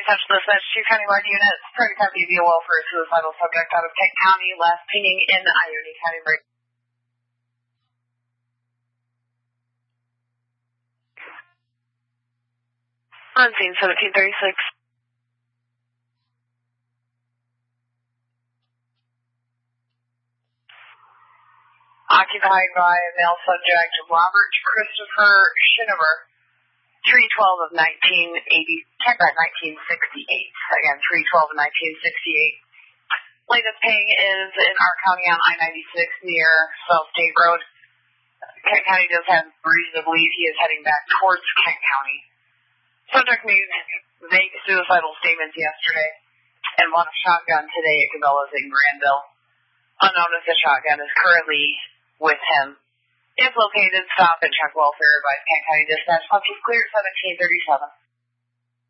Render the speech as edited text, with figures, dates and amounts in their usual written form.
touch dispatch, 2 countywide units. Prairie County DOL for a suicidal subject out of Kent County, last pinging in Ione County. On scene 1736. Occupied by a male subject, Robert Christopher Schinover, 312 of 1980, check that 1968. Again, 312 of 1968. Latest ping is in our county on I-96 near South State Road. Kent County does have reason to believe he is heading back towards Kent County. Subject made vague suicidal statements yesterday and bought a shotgun today at Cabela's in Granville. Unknown if the shotgun is currently with him. If located, stop and check welfare by Kent County Dispatch. Punches clear 1737.